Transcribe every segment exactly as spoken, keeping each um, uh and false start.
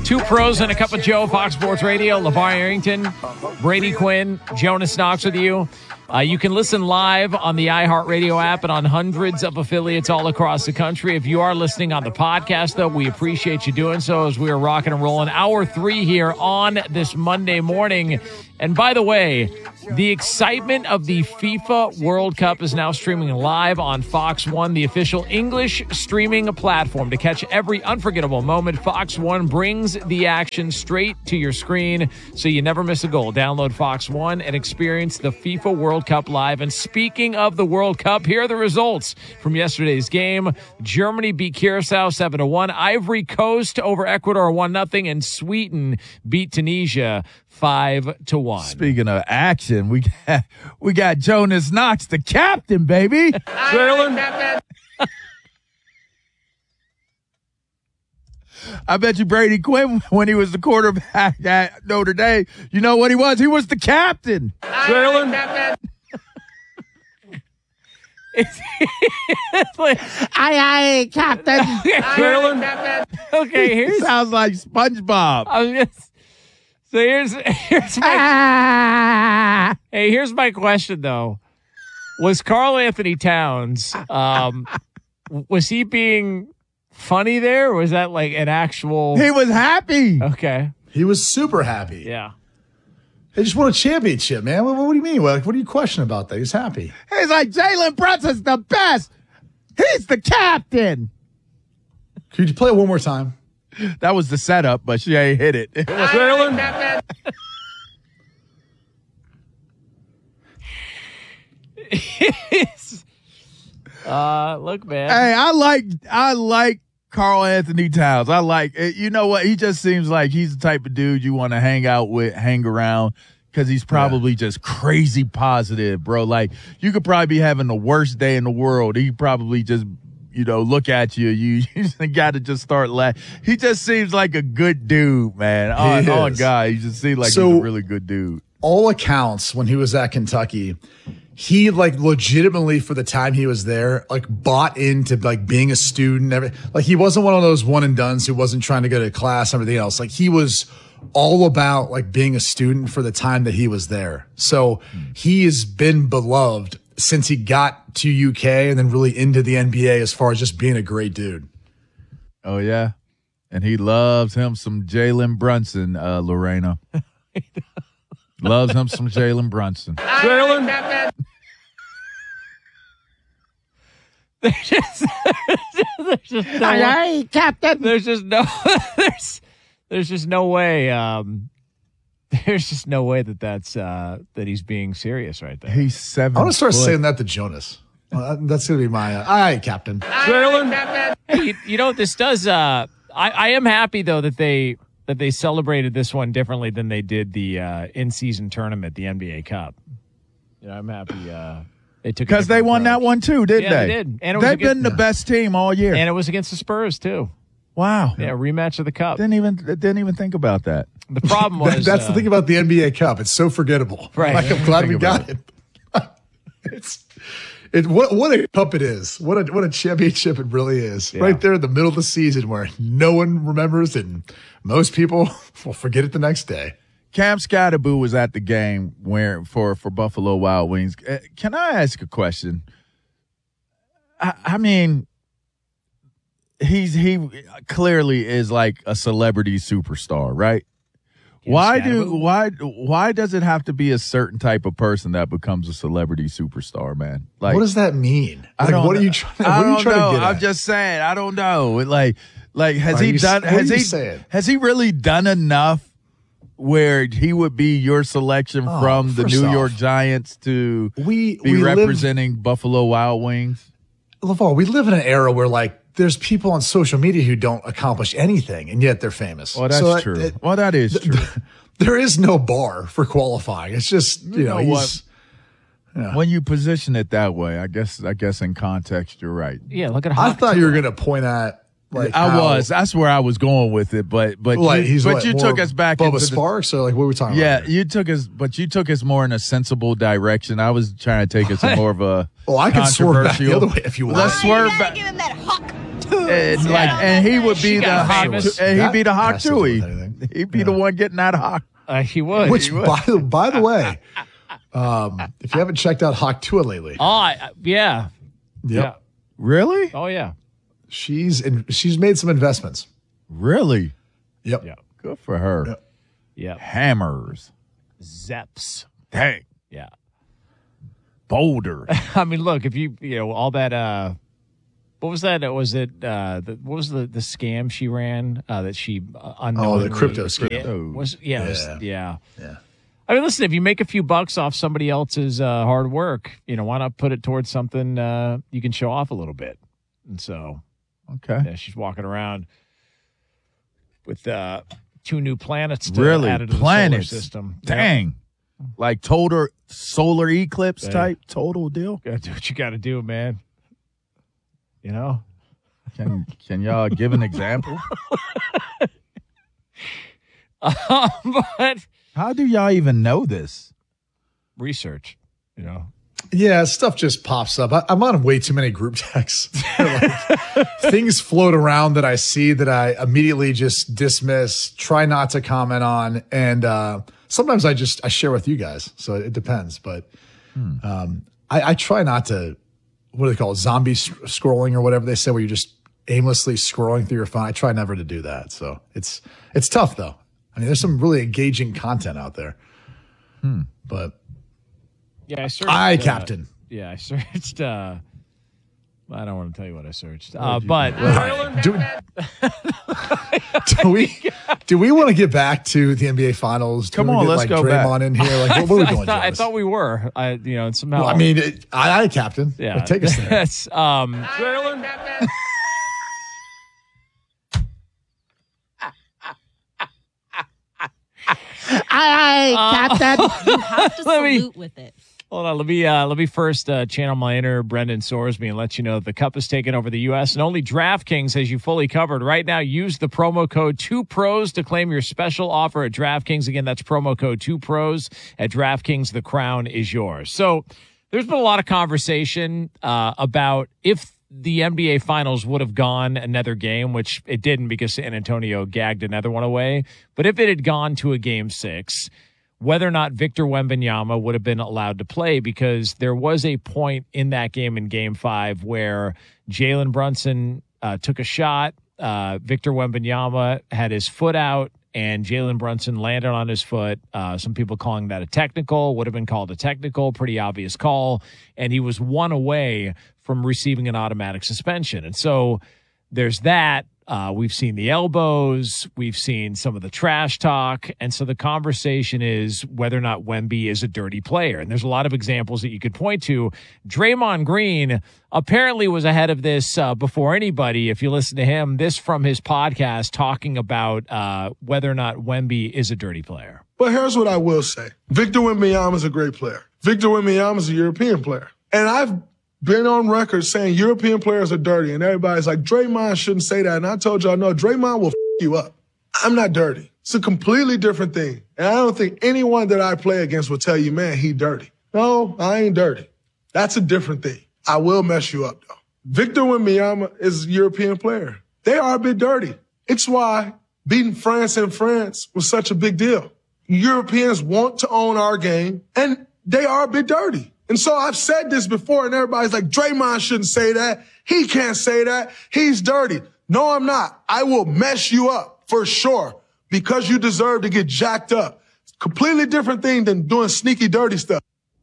Two pros and a cup of Joe, Fox Sports Radio. LeVar Arrington, Brady Quinn, Jonas Knox with you. Uh, you can listen live on the iHeartRadio app and on hundreds of affiliates all across the country. If you are listening on the podcast, though, we appreciate you doing so as we are rocking and rolling. Hour three here on this Monday morning. And by the way, the excitement of the FIFA World Cup is now streaming live on Fox One, the official English streaming platform. To catch every unforgettable moment, Fox One brings the action straight to your screen so you never miss a goal. Download Fox One and experience the FIFA World Cup live. And speaking of the World Cup, here are the results from yesterday's game. Germany beat Curacao seven to one. Ivory Coast over Ecuador one nothing. And Sweden beat Tunisia five to one. Speaking of action, we got, we got Jonas Knox, the captain, baby. Jalen. I bet you Brady Quinn, when he was the quarterback at Notre Dame, you know what he was? He was the captain. Jalen. Aye, aye, captain. Jalen. Okay, here's sounds like SpongeBob. I was just, so here's here's my Ah. hey here's my question though. Was Karl Anthony Towns um was he being funny there, or was that like an actual? He was happy. Okay, He was super happy. yeah. They just won a championship, man. What, what do you mean? What, what are you questioning about that? He's happy. He's like, Jalen Brunson's the best. He's the captain. Could you play it one more time? That was the setup, but she ain't hit it. Jalen. uh, look, man. Hey, I like I like Karl Anthony Towns. I like it. You know what? He just seems like he's the type of dude you want to hang out with, hang around, because he's probably yeah. just crazy positive, bro. Like, you could probably be having the worst day in the world. He probably just, you know, look at you. You, you got to just start laughing. He just seems like a good dude, man. Oh, oh God, he just seems like so, he's a really good dude. All accounts, when he was at Kentucky, he like legitimately for the time he was there, like bought into like being a student. Every, like he wasn't one of those one and dones who wasn't trying to go to class and everything else. Like he was all about like being a student for the time that he was there. So he has been beloved since he got to U K and then really into the N B A as far as just being a great dude. Oh yeah. And he loves him some Jalen Brunson, uh, Lorena. Loves him some Jalen Brunson. Jalen. There's just, there's just no aye, aye, captain. There's just no there's there's just no way. Um, there's just no way that that's uh, that he's being serious right there. He's seven. I want to start foot. saying that to Jonas. Well, that's gonna be my uh, aye, captain. Jalen. Hey, you, you know what this does? Uh, I I am happy though that they. that they celebrated this one differently than they did the uh, in-season tournament, the N B A Cup. You know, I'm happy uh, they took because they won approach. that one too, didn't yeah, they? they did. And it was They've against, been the best team all year, and it was against the Spurs too. Wow. Yeah, rematch of the Cup. Didn't even didn't even think about that. The problem was That's uh, the thing about the N B A Cup. It's so forgettable. Right. Like, I'm glad Think we got about it. it's it what what a cup it is. What a what a championship it really is. Yeah. Right there in the middle of the season where no one remembers and most people will forget it the next day. Cam Scatterboo was at the game where for for Buffalo Wild Wings. Uh, can I ask a question? I, I mean, he's he clearly is like a celebrity superstar, right? Cam why do Scatterboo? why why does it have to be a certain type of person that becomes a celebrity superstar, man? Like, What does that mean? I Like, don't what are know. you trying? What I are you don't trying know. to get at? I'm just saying. I don't know. It, like, like has Are he you- done? what are Has you he? saying? Has he really done enough where he would be your selection Oh, from the first New off, York Giants to we be we live, representing Buffalo Wild Wings? LeVar, we live in an era where like there's people on social media who don't accomplish anything and yet they're famous. Well, that's So it- true. it- well, that is th- true. th- there is no bar for qualifying. It's just you, You know, know he's. what? When you position it that way, I guess I guess in context you're right. yeah. Look at I Hawk thought you were going to point at like I how, was. That's where I was going with it, but but like you, he's but what, you more took us back Bubba into the, Sparks or like what were we talking yeah, about? you took us, but you took us more in a sensible direction. I was trying to take us in more of a Well, I can swerve back the controversial- other way if you want. Let's swerve back. Give him that hawk and like, and he would She be the got hawk, famous. and he'd be the hawk That has to do with Chewy. anything. He'd be the one getting that hawk. Uh, he would. Which, He would. by, the- by the way, um, if you haven't checked out Hawk Tua lately, Oh, I, yeah. yep, Yeah. Really? Oh, yeah. she's in, she's made some investments. Really? Yep. Yeah. Good for her. Yeah. Yeah. Hammers. Zeps. Dang. Yeah. Boulder. I mean, look, if you, you know, all that, uh, what was that? Was it, uh, the, what was the, the scam she ran, uh, that she uh, unknowingly. Oh, the crypto scam. Yeah, was, yeah, it was- Yeah. yeah. Yeah. I mean, listen, if you make a few bucks off somebody else's uh, hard work, you know, why not put it towards something uh, you can show off a little bit? And so, Okay. yeah, she's walking around with uh, two new planets to Really? added to the Planets? solar system. Dang. Like total solar eclipse Yeah. type total deal. Yep. Gotta do what you got to do, man. You know? Can can y'all give an example? Um, but How do y'all even know this? research, you know? Yeah, stuff just pops up. I, I'm on way too many group texts. Like, things float around that I see that I immediately just dismiss, try not to comment on, and uh, sometimes I just I share with you guys. So it depends, but um, I, I try not to. What do they call it? Zombie s- scrolling or whatever they say, where you're just aimlessly scrolling through your phone. I try never to do that. So it's it's tough though. I mean, there's some really engaging content out there, but. Yeah, I searched. Aye, uh, Captain. Yeah, I searched. Uh, I don't want to tell you what I searched, uh, but Do, do we do we want to get back to the N B A Finals? Do Come we on, get, let's like, go Draymond back. in here. Like, what, what are we I doing, thought, I Jonas? thought we were. I, you know, and somehow. Well, I mean, it, I, I, Captain. yeah, Like, take us there. That's um. Jalen. Aye, aye, Captain. You have to Let me- salute with it. Hold on, let me uh, let me first uh, channel my inner Brendan Sorsby and let you know that the Cup is taking over the U S and only DraftKings has you fully covered right now. Use the promo code two pros to claim your special offer at DraftKings. Again, that's promo code two pros at DraftKings. The crown is yours. So there's been a lot of conversation uh, about if the N B A Finals would have gone another game, which it didn't because San Antonio gagged another one away. But if it had gone to a game six, whether or not Victor Wembanyama would have been allowed to play, because there was a point in that game in game five where Jalen Brunson uh, took a shot. Uh, Victor Wembanyama had his foot out and Jalen Brunson landed on his foot. Uh, some people calling that a technical, would have been called a technical, pretty obvious call. And he was one away from receiving an automatic suspension. And so there's that. Uh, we've seen the elbows. We've seen some of the trash talk. And so the conversation is whether or not Wemby is a dirty player. And there's a lot of examples that you could point to. Draymond Green apparently was ahead of this uh, before anybody. If you listen to him, this from his podcast talking about uh, whether or not Wemby is a dirty player. But here's what I will say. Victor Wembanyama is a great player. Victor Wembanyama is a European player. And I've been on record saying European players are dirty, and everybody's like, Draymond shouldn't say that. And I told y'all, no, Draymond will f you up. I'm not dirty. It's a completely different thing. And I don't think anyone that I play against will tell you, man, he dirty. No, I ain't dirty. That's a different thing. I will mess you up, though. Victor Wembanyama is a European player. They are a bit dirty. It's why beating France in France was such a big deal. Europeans want to own our game, and they are a bit dirty. And so I've said this before, and everybody's like, Draymond shouldn't say that. He can't say that. He's dirty. No, I'm not. I will mess you up for sure because you deserve to get jacked up. Completely different thing than doing sneaky, dirty stuff.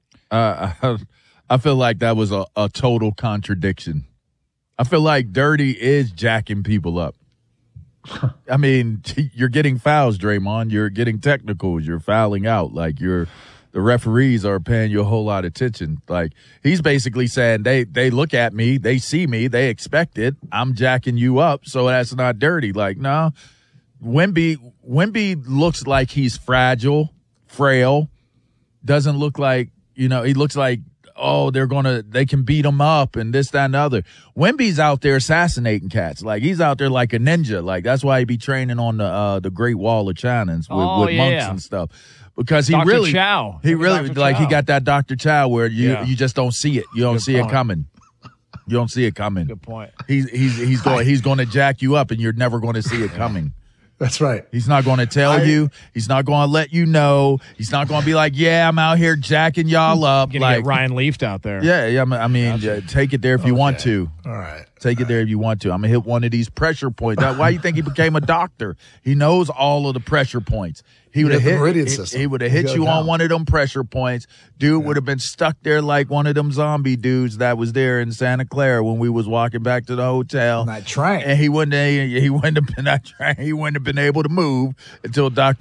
Uh, I, I feel like that was a, a total contradiction. I feel like dirty is jacking people up. I mean, you're getting fouls, Draymond. You're getting technicals. You're fouling out. Like you're. The referees are paying you a whole lot of attention. Like he's basically saying they they look at me, they see me, they expect it. I'm jacking you up, so that's not dirty. Like no, Wemby Wemby looks like he's fragile, frail. Doesn't look like you know. He looks like oh they're gonna they can beat him up and this that and the other. Wemby's out there assassinating cats. Like he's out there like a ninja. Like that's why he be training on the uh, the Great Wall of China with, Oh, with monks yeah. and stuff. Because he Doctor really, Chow. he Look at really Doctor like he Chow. got that Doctor Chow where you Yeah. you just don't see it, you don't Good see point. it coming. You don't see it coming. Good point. He's he's he's going he's going to jack you up, and you're never going to see it coming. That's right. He's not going to tell I, you. He's not going to let you know. He's not going to be like, "Yeah, I'm out here jacking y'all up." Gonna Like get Ryan Leafed out there. Yeah, yeah. I mean, yeah, take it there if you want to. All right. Take it there if you want to. I'm gonna hit one of these pressure points. That, why you think he became a doctor? He knows all of the pressure points. He would have Yeah, the hit. meridian He, system. he would have You hit got you it on down. one of them pressure points. Dude would have been stuck there like one of them zombie dudes that was there in Santa Clara when we was walking back to the hotel. On that train. And he wouldn't. He wouldn't have been that train. He wouldn't have been able to move until Doctor